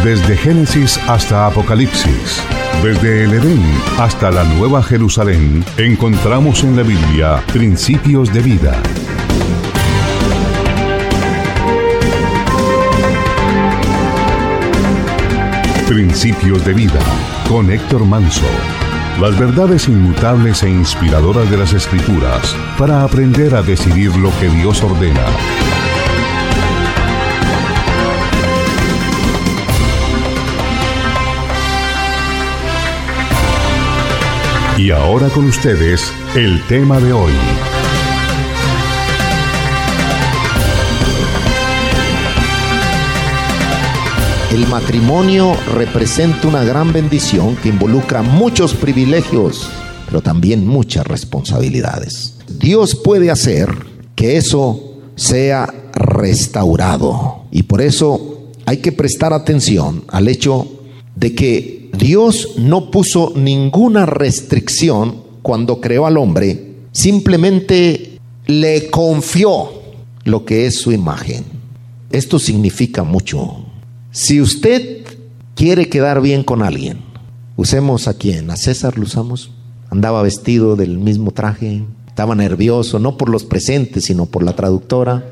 Desde Génesis hasta Apocalipsis, desde el Edén hasta la Nueva Jerusalén, encontramos en la Biblia principios de vida. Principios de vida, con Héctor Manso. Las verdades inmutables e inspiradoras de las Escrituras para aprender a decidir lo que Dios ordena. Y ahora con ustedes, el tema de hoy. El matrimonio representa una gran bendición que involucra muchos privilegios, pero también muchas responsabilidades. Dios puede hacer que eso sea restaurado. Y por eso hay que prestar atención al hecho de que Dios no puso ninguna restricción cuando creó al hombre, simplemente le confió lo que es su imagen. Esto significa mucho. Si usted quiere quedar bien con alguien, usemos a quién, a César lo usamos, andaba vestido del mismo traje, estaba nervioso, no por los presentes, sino por la traductora.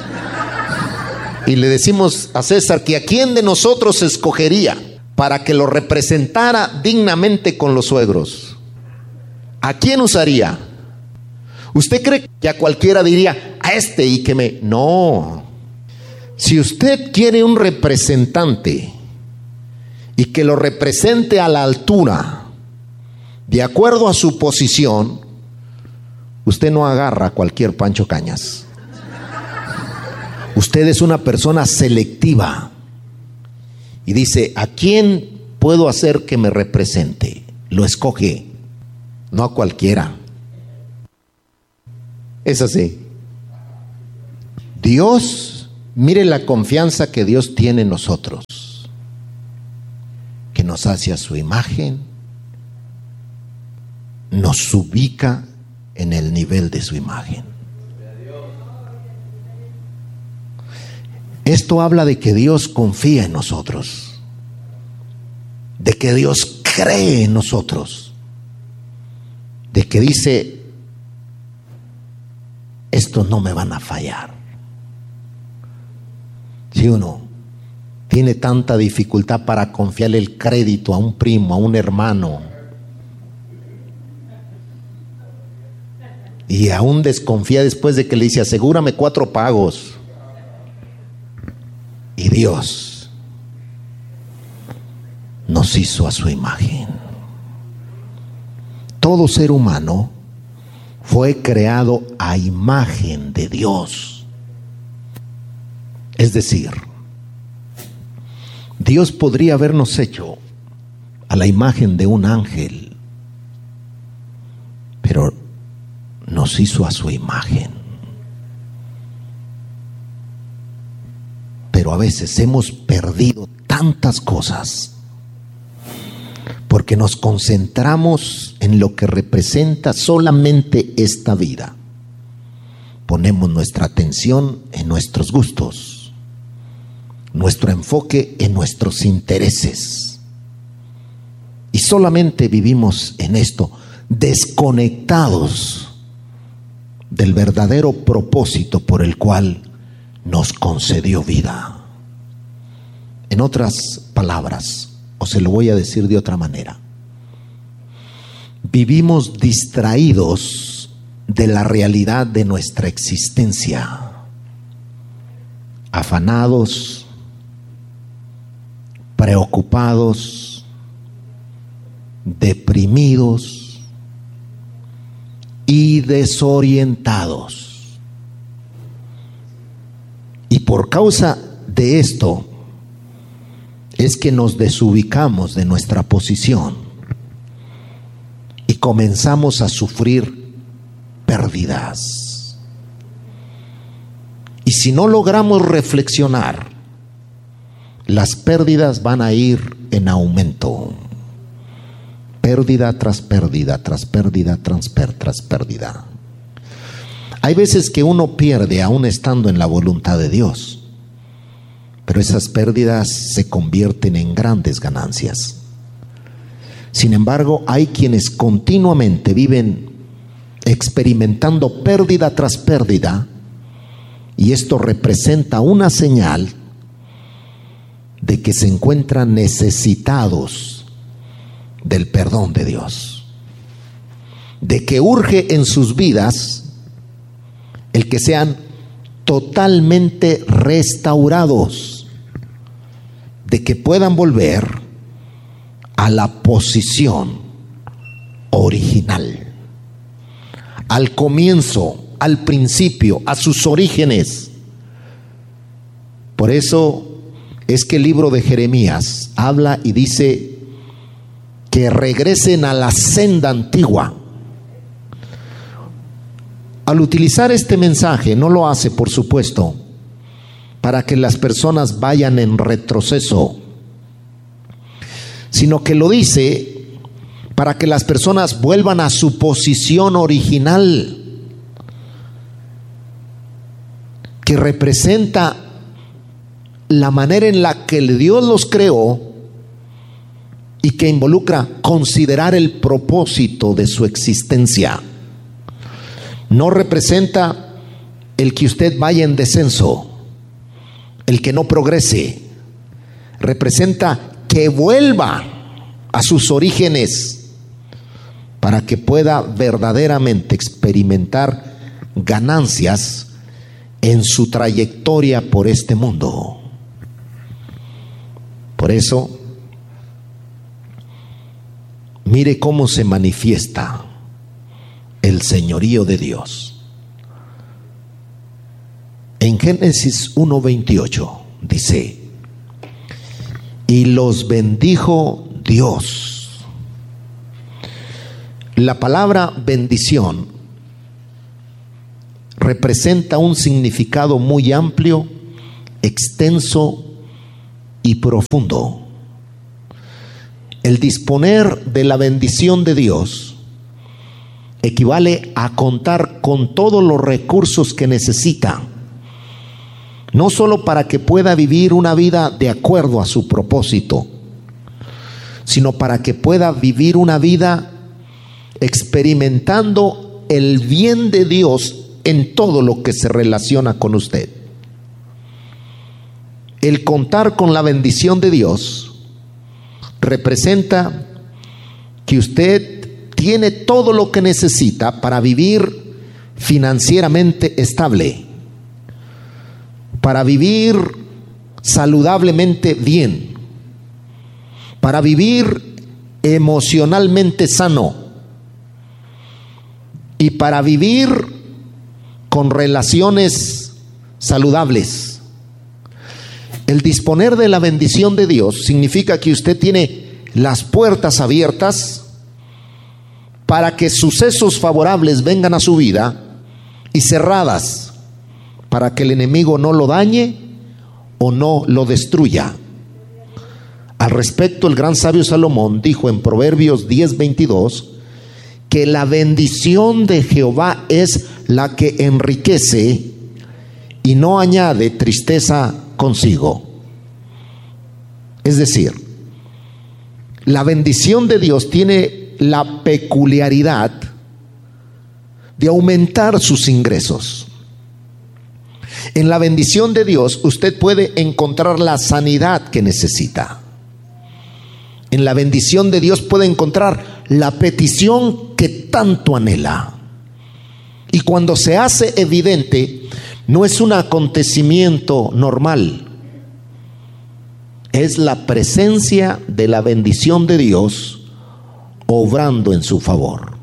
Y le decimos a César que a quién de nosotros escogería para que lo representara dignamente con los suegros. ¿A quién usaría? ¿Usted cree que a cualquiera diría, a este y que me...? No. Si usted quiere un representante y que lo represente a la altura, de acuerdo a su posición, usted no agarra a cualquier Pancho Cañas. Usted es una persona selectiva. Y dice, ¿a quién puedo hacer que me represente? Lo escoge, no a cualquiera. Es así. Dios, mire la confianza que Dios tiene en nosotros, que nos hace a su imagen, nos ubica en el nivel de su imagen. Esto habla de que Dios confía en nosotros, de que Dios cree en nosotros, de que dice, estos no me van a fallar. Si uno tiene tanta dificultad para confiarle el crédito a un primo, a un hermano, y aún desconfía después de que le dice, asegúrame 4 pagos. Y Dios nos hizo a su imagen. Todo ser humano fue creado a imagen de Dios. Es decir, Dios podría habernos hecho a la imagen de un ángel, pero nos hizo a su imagen. Pero a veces hemos perdido tantas cosas porque nos concentramos en lo que representa solamente esta vida. Ponemos nuestra atención en nuestros gustos, nuestro enfoque en nuestros intereses. Y solamente vivimos en esto, desconectados del verdadero propósito por el cual nos concedió vida. En otras palabras, o se lo voy a decir de otra manera, vivimos distraídos de la realidad de nuestra existencia, afanados, preocupados, deprimidos y desorientados. Y por causa de esto es que nos desubicamos de nuestra posición y comenzamos a sufrir pérdidas. Y si no logramos reflexionar, las pérdidas van a ir en aumento. Pérdida tras pérdida, tras pérdida, tras pérdida. Hay veces que uno pierde aún estando en la voluntad de Dios. pero esas pérdidas se convierten en grandes ganancias. Sin embargo, hay quienes continuamente viven experimentando pérdida tras pérdida, y esto representa una señal de que se encuentran necesitados del perdón de Dios, de que urge en sus vidas el que sean totalmente restaurados, de que puedan volver a la posición original, al comienzo, al principio, a sus orígenes. Por eso es que el libro de Jeremías habla y dice que regresen a la senda antigua. Al utilizar este mensaje, no lo hace, por supuesto, para que las personas vayan en retroceso, sino que lo dice para que las personas vuelvan a su posición original, que representa la manera en la que Dios los creó y que involucra considerar el propósito de su existencia. No representa el que usted vaya en descenso, el que no progrese. Representa que vuelva a sus orígenes para que pueda verdaderamente experimentar ganancias en su trayectoria por este mundo. Por eso, mire cómo se manifiesta el señorío de Dios. En Génesis 1:28 dice: y los bendijo Dios. La palabra bendición representa un significado muy amplio, extenso y profundo. El disponer de la bendición de Dios equivale a contar con todos los recursos que necesita, no solo para que pueda vivir una vida de acuerdo a su propósito, sino para que pueda vivir una vida experimentando el bien de Dios en todo lo que se relaciona con usted. El contar con la bendición de Dios representa que usted tiene todo lo que necesita para vivir financieramente estable, para vivir saludablemente bien, para vivir emocionalmente sano y para vivir con relaciones saludables. El disponer de la bendición de Dios significa que usted tiene las puertas abiertas para que sucesos favorables vengan a su vida y cerradas para que el enemigo no lo dañe o no lo destruya. Al respecto, el gran sabio Salomón dijo en Proverbios 10:22 que la bendición de Jehová es la que enriquece y no añade tristeza consigo. Es decir, la bendición de Dios tiene la peculiaridad de aumentar sus ingresos. En la bendición de Dios usted puede encontrar la sanidad que necesita. En la bendición de Dios puede encontrar la petición que tanto anhela. Y cuando se hace evidente, no es un acontecimiento normal, es la presencia de la bendición de Dios obrando en su favor.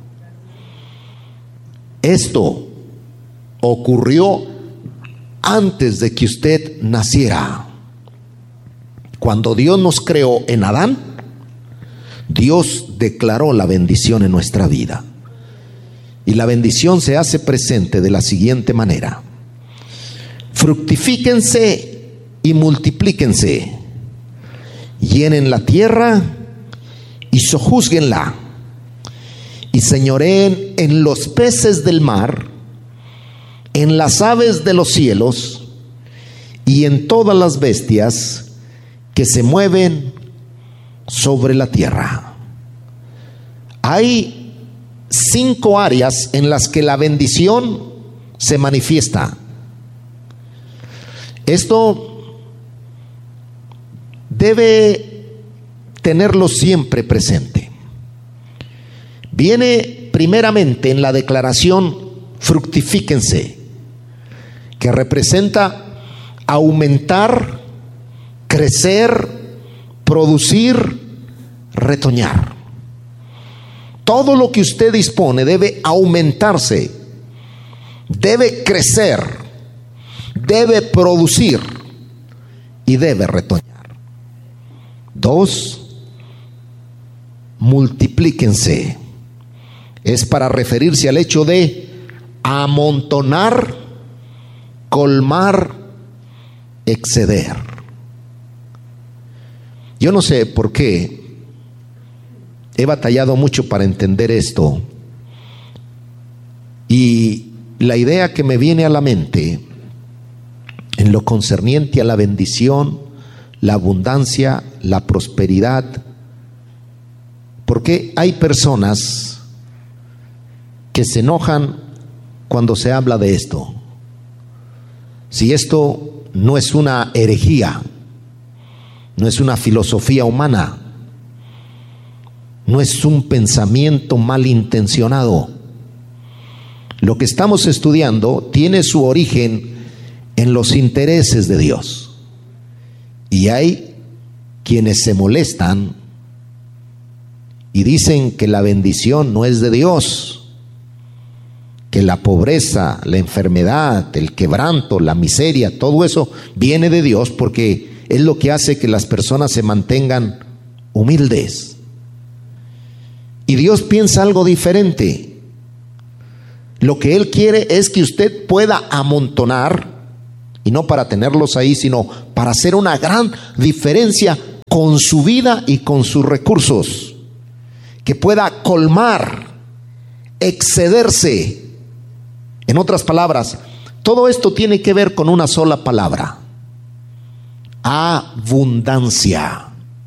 Esto ocurrió antes de que usted naciera. Cuando Dios nos creó en Adán, Dios declaró la bendición en nuestra vida. Y la bendición se hace presente de la siguiente manera: fructifíquense y multiplíquense, llenen la tierra y sojúzguenla, y señoreen en los peces del mar, en las aves de los cielos y en todas las bestias que se mueven sobre la tierra. Hay 5 áreas en las que la bendición se manifiesta. Esto debe tenerlo siempre presente. Viene primeramente en la declaración fructifíquense, que representa aumentar, crecer, producir, retoñar. Todo lo que usted dispone debe aumentarse, debe crecer, debe producir y debe retoñar. 2, multiplíquense. Es para referirse al hecho de amontonar, colmar, exceder. Yo no sé por qué he batallado mucho para entender esto, y la idea que me viene a la mente en lo concerniente a la bendición, la abundancia, la prosperidad, porque hay personas que se enojan cuando se habla de esto. Si esto no es una herejía, no es una filosofía humana, no es un pensamiento malintencionado. Lo que estamos estudiando tiene su origen en los intereses de Dios. Y hay quienes se molestan y dicen que la bendición no es de Dios, que la pobreza, la enfermedad, el quebranto, la miseria, todo eso viene de Dios, porque es lo que hace que las personas se mantengan humildes. Y Dios piensa algo diferente. Lo que Él quiere es que usted pueda amontonar, y no para tenerlos ahí, sino para hacer una gran diferencia con su vida y con sus recursos, que pueda colmar, excederse. En otras palabras, todo esto tiene que ver con una sola palabra: abundancia.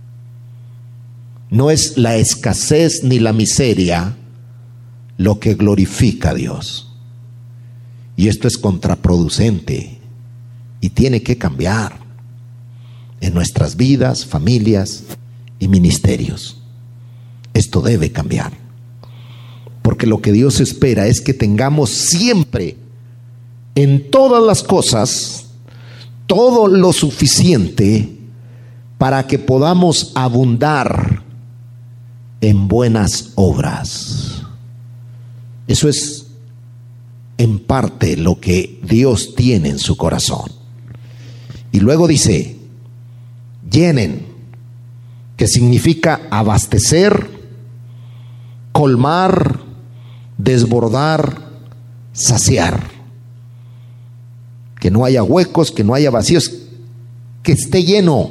No es la escasez ni la miseria lo que glorifica a Dios. Y esto es contraproducente y tiene que cambiar en nuestras vidas, familias y ministerios. Esto debe cambiar, porque lo que Dios espera es que tengamos siempre, en todas las cosas, todo lo suficiente para que podamos abundar en buenas obras. Eso es en parte lo que Dios tiene en su corazón. Y luego dice, llenen, que significa abastecer, colmar, desbordar, saciar. Que no haya huecos, que no haya vacíos, que esté lleno.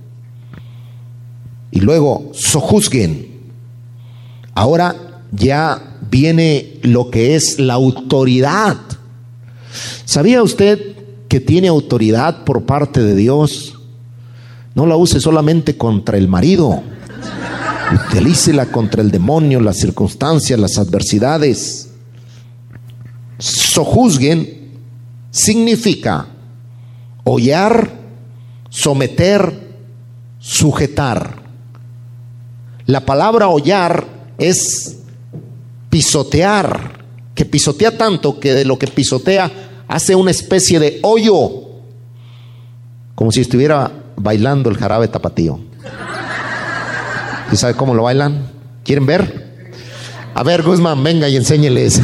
Y luego, sojuzguen. Ahora ya viene lo que es la autoridad. ¿Sabía usted que tiene autoridad por parte de Dios? No la use solamente contra el marido, utilícela contra el demonio, las circunstancias, las adversidades. Sojuzguen significa hollar, someter, sujetar. La palabra hollar es pisotear, que pisotea tanto que de lo que pisotea hace una especie de hoyo, como si estuviera bailando el jarabe tapatío. ¿Y sabe cómo lo bailan? ¿Quieren ver? A ver, Guzmán, venga y enséñeles.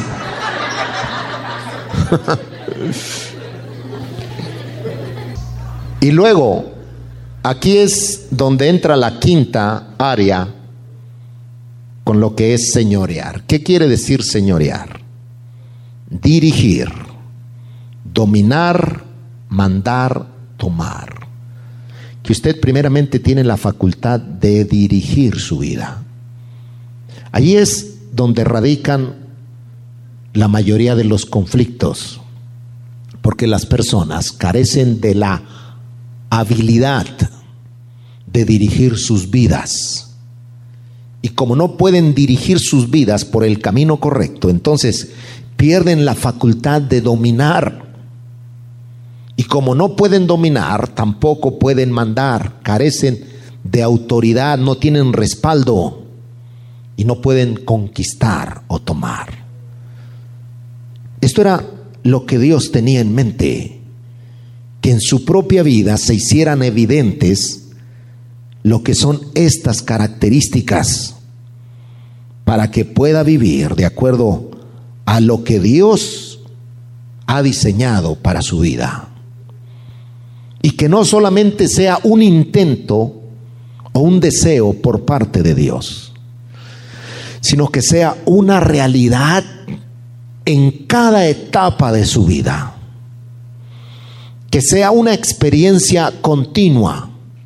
Y luego, aquí es donde entra la quinta área con lo que es señorear. ¿Qué quiere decir señorear? Dirigir, dominar, mandar, tomar. Que usted primeramente tiene la facultad de dirigir su vida. Allí es donde radican la mayoría de los conflictos, porque las personas carecen de la habilidad de dirigir sus vidas. Y como no pueden dirigir sus vidas por el camino correcto, entonces pierden la facultad de dominar. Y como no pueden dominar, tampoco pueden mandar, carecen de autoridad, no tienen respaldo y no pueden conquistar o tomar. Esto era lo que Dios tenía en mente, que en su propia vida se hicieran evidentes lo que son estas características para que pueda vivir de acuerdo a lo que Dios ha diseñado para su vida. Y que no solamente sea un intento o un deseo por parte de Dios, sino que sea una realidad en cada etapa de su vida. Que sea una experiencia continua,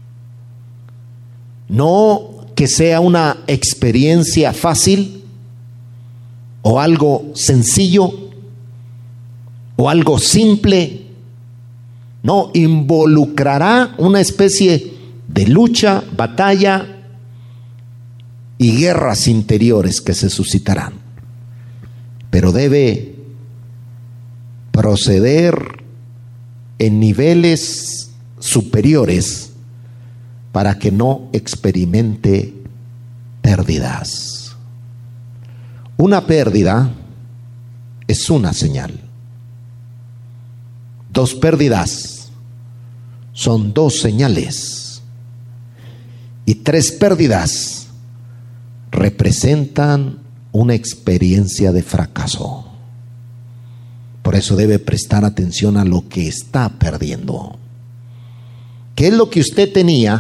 no que sea una experiencia fácil o algo sencillo o algo simple. No, involucrará una especie de lucha, batalla y guerras interiores que se suscitarán. Pero debe proceder en niveles superiores para que no experimente pérdidas. Una pérdida es una señal. 2 pérdidas son 2 señales. Y 3 pérdidas representan una experiencia de fracaso. Por eso debe prestar atención a lo que está perdiendo. ¿Qué es lo que usted tenía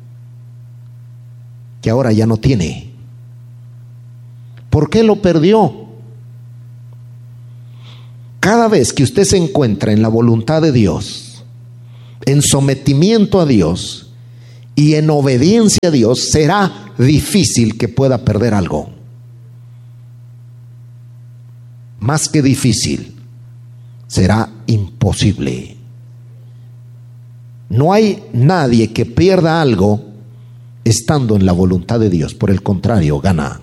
que ahora ya no tiene? ¿Por qué lo perdió? Cada vez que usted se encuentra en la voluntad de Dios, en sometimiento a Dios y en obediencia a Dios, será difícil que pueda perder algo. Más que difícil, será imposible. No hay nadie que pierda algo estando en la voluntad de Dios. Por el contrario, gana.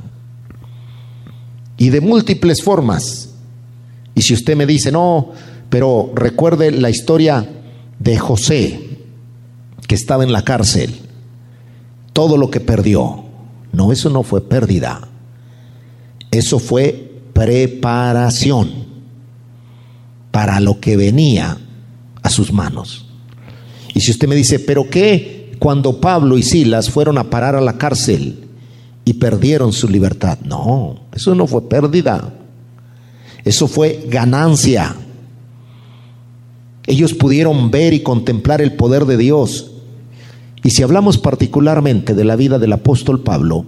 Y de múltiples formas. Y si usted me dice, no, pero recuerde la historia de José, que estaba en la cárcel, todo lo que perdió. No, eso no fue pérdida. Eso fue preparación para lo que venía a sus manos. Y si usted me dice, ¿pero qué cuando Pablo y Silas fueron a parar a la cárcel y perdieron su libertad? No, eso no fue pérdida. Eso fue ganancia. Ellos pudieron ver y contemplar el poder de Dios. Y si hablamos particularmente de la vida del apóstol Pablo,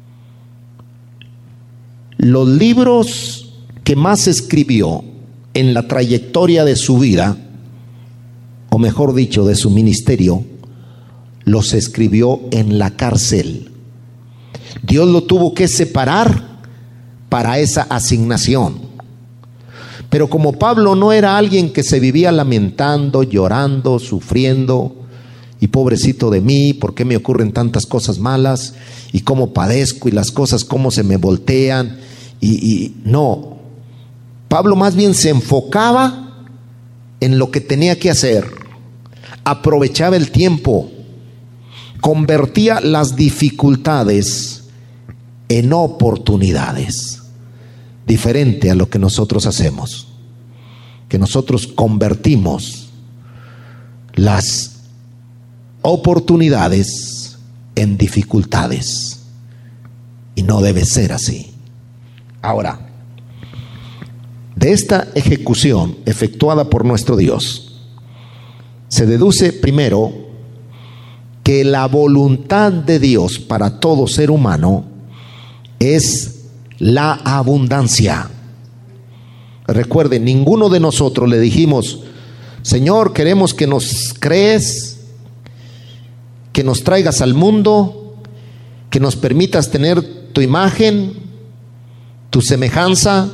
los libros que más escribió en la trayectoria de su vida, o mejor dicho, de su ministerio, los escribió en la cárcel. Dios lo tuvo que separar para esa asignación. Pero como Pablo no era alguien que se vivía lamentando, llorando, sufriendo, y pobrecito de mí, ¿por qué me ocurren tantas cosas malas? Y cómo padezco y las cosas cómo se me voltean. No, Pablo más bien se enfocaba en lo que tenía que hacer, aprovechaba el tiempo, convertía las dificultades en oportunidades, diferente a lo que nosotros hacemos, que nosotros convertimos las oportunidades en dificultades, y no debe ser así. Ahora, de esta ejecución efectuada por nuestro Dios, se deduce primero que la voluntad de Dios para todo ser humano es la abundancia. Recuerden, ninguno de nosotros le dijimos, Señor, queremos que nos crees, que nos traigas al mundo, que nos permitas tener tu imagen, tu semejanza,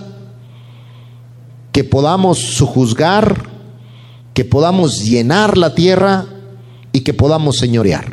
que podamos sojuzgar, que podamos llenar la tierra, y que podamos señorear.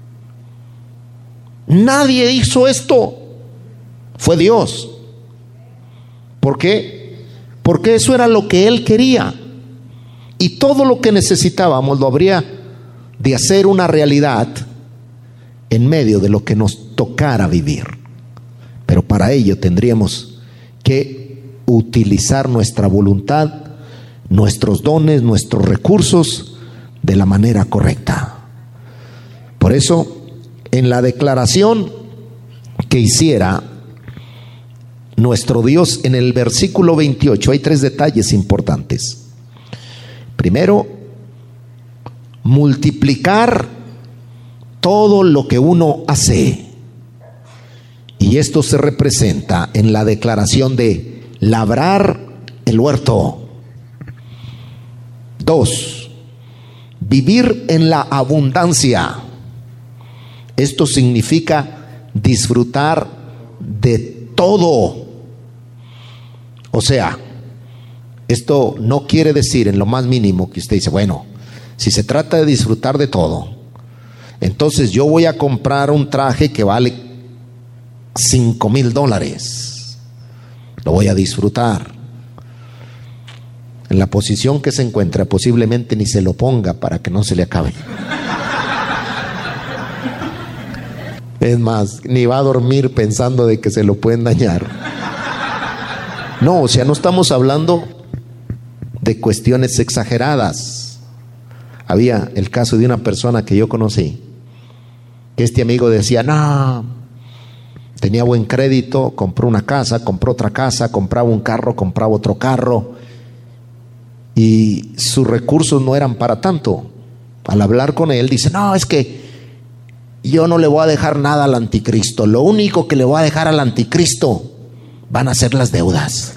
Nadie hizo esto, fue Dios. ¿Por qué? Porque eso era lo que Él quería. Y todo lo que necesitábamos lo habría de hacer una realidad en medio de lo que nos tocara vivir. Pero para ello tendríamos que utilizar nuestra voluntad, nuestros dones, nuestros recursos de la manera correcta. Por eso, en la declaración que hiciera nuestro Dios en el versículo 28 hay 3 detalles importantes. Primero, multiplicar todo lo que uno hace. Y esto se representa en la declaración de labrar el huerto. 2, vivir en la abundancia. Esto significa disfrutar de todo. O sea, esto no quiere decir en lo más mínimo que usted dice, bueno, si se trata de disfrutar de todo, entonces yo voy a comprar un traje que vale $5,000. Lo voy a disfrutar. En la posición que se encuentra, posiblemente ni se lo ponga para que no se le acabe. Es más, ni va a dormir pensando de que se lo pueden dañar. No, o sea, no estamos hablando de cuestiones exageradas. Había el caso de una persona que yo conocí, que este amigo decía, no, tenía buen crédito, compró una casa, compró otra casa, compraba un carro, compraba otro carro, y sus recursos no eran para tanto. Al hablar con él dice, no, es que yo no le voy a dejar nada al anticristo, lo único que le voy a dejar al anticristo van a ser las deudas.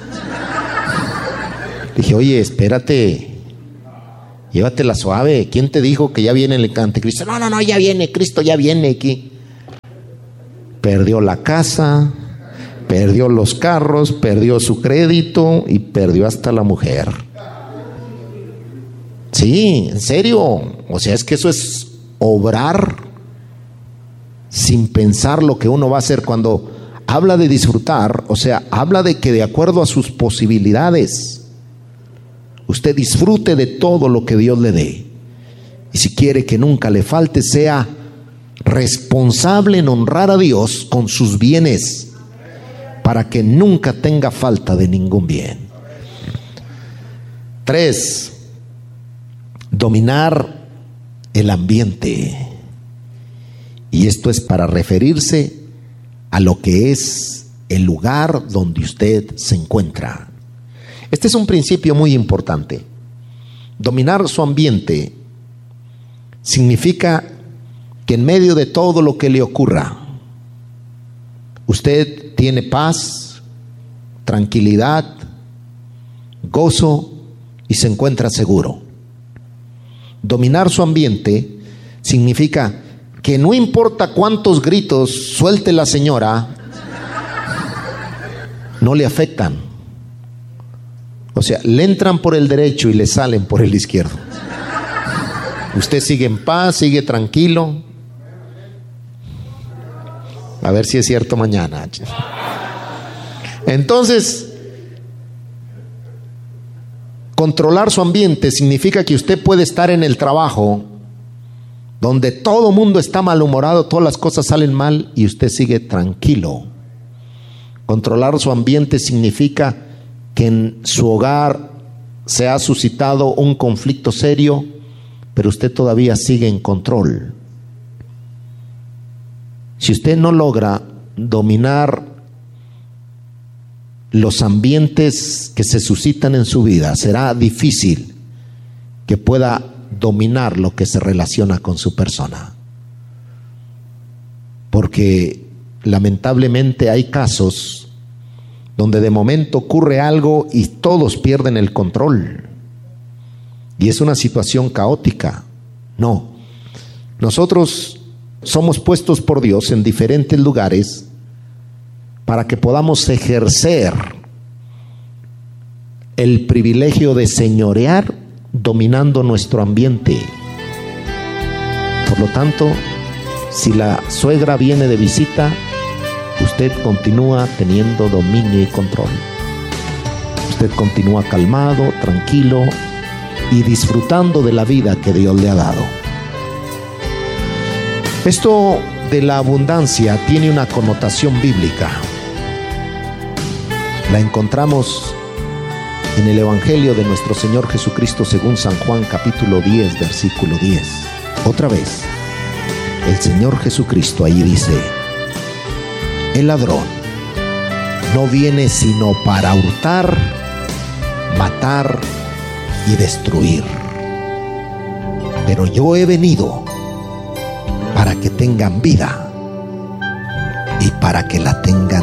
Dije, oye, espérate, llévatela suave. ¿Quién te dijo que ya viene el anticristo? No, ya viene, Cristo ya viene aquí. Perdió la casa, perdió los carros, perdió su crédito y perdió hasta la mujer. Sí, en serio. O sea, es que eso es obrar sin pensar lo que uno va a hacer. Cuando habla de disfrutar, o sea, habla de que de acuerdo a sus posibilidades usted disfrute de todo lo que Dios le dé. Y si quiere que nunca le falte, sea responsable en honrar a Dios con sus bienes, para que nunca tenga falta de ningún bien. 3, dominar el ambiente. Y esto es para referirse a lo que es el lugar donde usted se encuentra. Este es un principio muy importante. Dominar su ambiente significa que en medio de todo lo que le ocurra, usted tiene paz, tranquilidad, gozo y se encuentra seguro. Dominar su ambiente significa que no importa cuántos gritos suelte la señora, no le afectan. O sea, le entran por el derecho y le salen por el izquierdo. Usted sigue en paz, sigue tranquilo. A ver si es cierto mañana. Entonces, controlar su ambiente significa que usted puede estar en el trabajo donde todo el mundo está malhumorado, todas las cosas salen mal y usted sigue tranquilo. Controlar su ambiente significa que en su hogar se ha suscitado un conflicto serio, pero usted todavía sigue en control. Si usted no logra dominar los ambientes que se suscitan en su vida, será difícil que pueda dominar lo que se relaciona con su persona. Porque lamentablemente hay casos donde de momento ocurre algo y todos pierden el control. Y es una situación caótica. No. Nosotros somos puestos por Dios en diferentes lugares para que podamos ejercer el privilegio de señorear dominando nuestro ambiente. Por lo tanto, si la suegra viene de visita, usted continúa teniendo dominio y control. Usted continúa calmado, tranquilo y disfrutando de la vida que Dios le ha dado. Esto de la abundancia tiene una connotación bíblica. La encontramos en el Evangelio de nuestro Señor Jesucristo según San Juan capítulo 10, versículo 10. Otra vez, el Señor Jesucristo ahí dice: el ladrón no viene sino para hurtar, matar y destruir. Pero yo he venido para que tengan vida y para que la tengan